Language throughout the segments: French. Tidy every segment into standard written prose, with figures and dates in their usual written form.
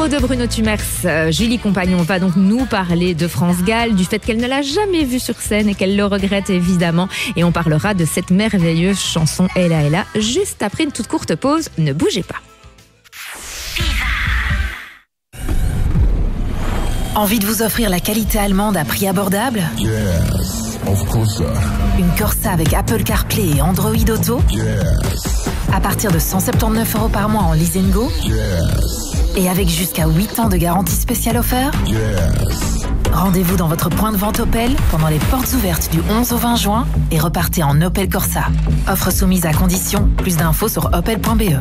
micro de Bruno Tumers, Julie Compagnon va donc nous parler de France Gall, du fait qu'elle ne l'a jamais vue sur scène et qu'elle le regrette évidemment. Et on parlera de cette merveilleuse chanson Ella Ella juste après une toute courte pause. Ne bougez pas. Envie de vous offrir la qualité allemande à prix abordable? Yes, of course. Une Corsa avec Apple CarPlay et Android Auto? Yes, À partir de 179 € par mois en lease and go? yes, Et avec jusqu'à 8 ans de garantie spéciale offerte? yes. Rendez-vous dans votre point de vente Opel pendant les portes ouvertes du 11 au 20 juin et repartez en Opel Corsa. Offre soumise à condition. Plus d'infos sur opel.be.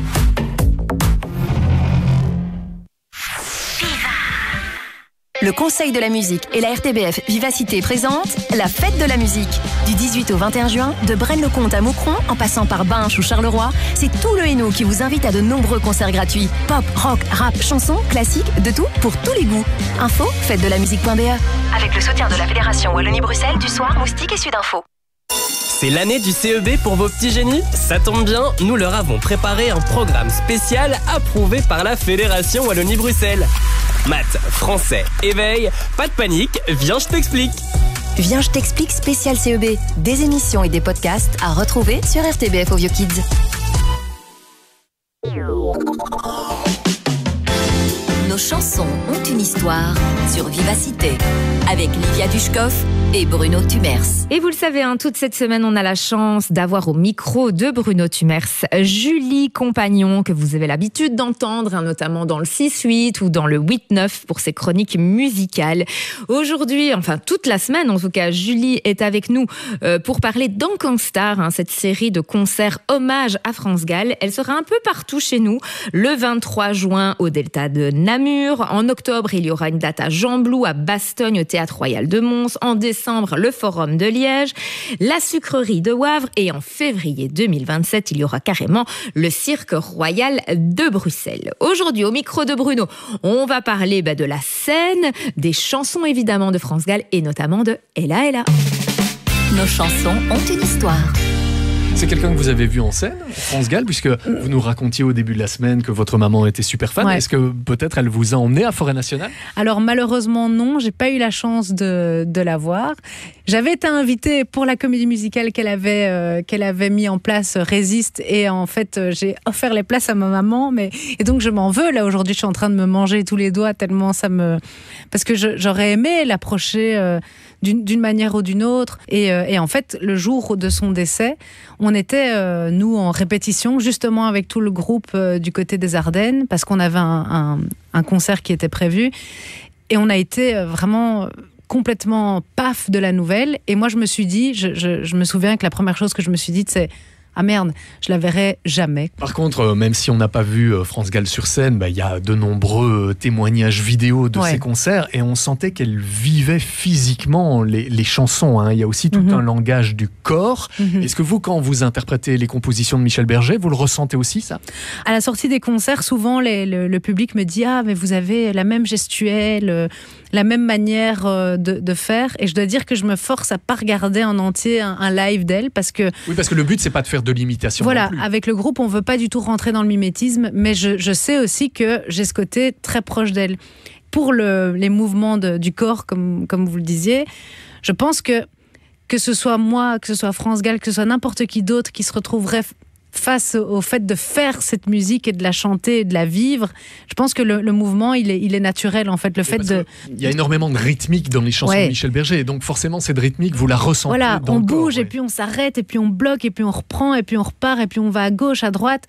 Le Conseil de la musique et la RTBF Vivacité présentent la Fête de la musique. Du 18 au 21 juin, de Braine-le-Comte à Maucron, en passant par Binche ou Charleroi, c'est tout le Hainaut qui vous invite à de nombreux concerts gratuits. Pop, rock, rap, chansons, classiques, de tout pour tous les goûts. Info, fête-de-la-musique.be. Avec le soutien de la Fédération Wallonie-Bruxelles, du Soir, Moustique et Sudinfo. C'est l'année du CEB pour vos petits génies? Ça tombe bien, nous leur avons préparé un programme spécial approuvé par la Fédération Wallonie-Bruxelles. Maths, français, éveil, pas de panique, viens je t'explique. Viens, je t'explique spécial CEB. Des émissions et des podcasts à retrouver sur RTBF au Vieux Kids. Nos chansons ont une histoire sur Vivacité avec Livia Dushkov et Bruno Tumers. Et vous le savez, toute cette semaine, on a la chance d'avoir au micro de Bruno Tumers Julie Compagnon, que vous avez l'habitude d'entendre, notamment dans le 6-8 ou dans le 8-9 pour ses chroniques musicales. Aujourd'hui, enfin toute la semaine en tout cas, Julie est avec nous pour parler d'Encanstar, cette série de concerts hommage à France Gall. Elle sera un peu partout chez nous, le 23 juin au Delta de Namur. En octobre, il y aura une date à Jean-Blou, à Bastogne, au Théâtre Royal de Mons. En décembre, le Forum de Liège, la Sucrerie de Wavre et en février 2027, il y aura carrément le Cirque Royal de Bruxelles. Aujourd'hui, au micro de Bruno, on va parler de la scène, des chansons évidemment de France Gall et notamment de Ella Ella. Nos chansons ont une histoire. C'est quelqu'un que vous avez vu en scène, France Gall, puisque vous nous racontiez au début de la semaine que votre maman était super fan. Ouais. Est-ce que peut-être elle vous a emmené à Forêt Nationale? Alors malheureusement non, j'ai pas eu la chance de la voir. J'avais été invitée pour la comédie musicale qu'elle avait mis en place, Résiste, et en fait j'ai offert les places à ma maman, et donc je m'en veux. Là aujourd'hui, je suis en train de me manger tous les doigts tellement parce que j'aurais aimé l'approcher d'une manière ou d'une autre. Et en fait, le jour de son décès, on était, nous, en répétition, justement avec tout le groupe du côté des Ardennes, parce qu'on avait un concert qui était prévu. Et on a été vraiment complètement paf de la nouvelle. Et moi, je me suis dit, je me souviens que la première chose que je me suis dit, c'est ah merde, je la verrai jamais. Par contre, même si on n'a pas vu France Gall sur scène, il y a de nombreux témoignages vidéo de ses concerts et on sentait qu'elle vivait physiquement les chansons. Il y a aussi tout un langage du corps. Est-ce que vous, quand vous interprétez les compositions de Michel Berger, vous le ressentez aussi, ça? À la sortie des concerts, souvent, le public me dit « Ah, mais vous avez la même gestuelle, la même manière de faire. » Et je dois dire que je me force à pas regarder en entier un live d'elle parce que... Oui, parce que le but, c'est pas de faire de l'imitation. Voilà, avec le groupe, on veut pas du tout rentrer dans le mimétisme, mais je sais aussi que j'ai ce côté très proche d'elle. Pour les mouvements du corps, comme vous le disiez, je pense que ce soit moi, que ce soit France Gall, que ce soit n'importe qui d'autre qui se retrouverait face au fait de faire cette musique et de la chanter et de la vivre, je pense que le mouvement, il est naturel, en fait. Il y a énormément de rythmique dans les chansons de Michel Berger, et donc forcément, cette rythmique, vous la ressentez dans le corps. On bouge, et puis on s'arrête, et puis on bloque, et puis on reprend, et puis on repart, et puis on va à gauche, à droite.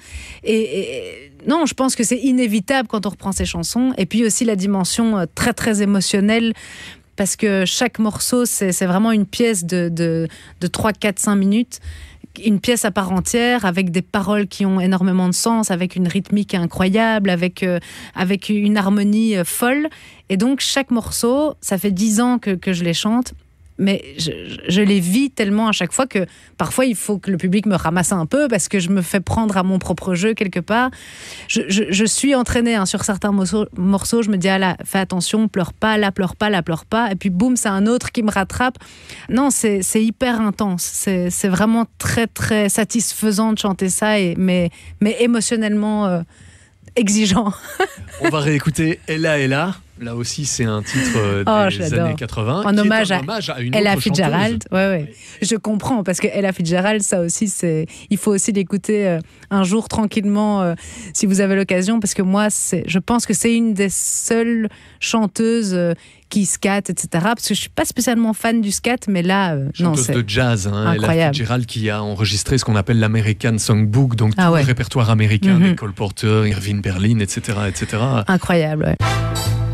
Et non, je pense que c'est inévitable quand on reprend ces chansons. Et puis aussi la dimension très, très émotionnelle, parce que chaque morceau, c'est vraiment une pièce de 3, 4, 5 minutes. Une pièce à part entière, avec des paroles qui ont énormément de sens, avec une rythmique incroyable, avec une harmonie folle. Et donc, chaque morceau, ça fait 10 ans que je les chante, mais je les vis tellement à chaque fois que parfois, il faut que le public me ramasse un peu parce que je me fais prendre à mon propre jeu quelque part. Je suis entraînée sur certains morceaux, je me dis, ah là, fais attention, pleure pas, là, pleure pas, là, pleure pas. Et puis, boum, c'est un autre qui me rattrape. Non, c'est hyper intense. C'est vraiment très, très satisfaisant de chanter ça, mais émotionnellement exigeant. On va réécouter Ella Ella. Là aussi, c'est un titre des années 80. En hommage à une Ella autre Fitzgerald. chanteuse. Ouais. Je comprends, parce que Ella Fitzgerald, ça aussi, il faut aussi l'écouter un jour tranquillement, si vous avez l'occasion, parce que moi, je pense que c'est une des seules chanteuses qui scat, etc. Parce que je suis pas spécialement fan du scat, mais là, chanteuse de jazz, incroyable. Ella Fitzgerald, qui a enregistré ce qu'on appelle l'American Songbook, donc tout le répertoire américain des Cole Porter, Irving Berlin, etc. Incroyable, ouais.